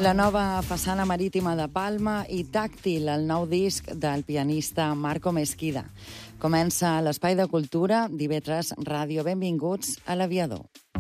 La nova façana marítima de Palma i Tàctil, el nou disc del pianista Marco Mesquida. Comença l'Espai de Cultura, d'IV3 Ràdio. Benvinguts a l'Aviador.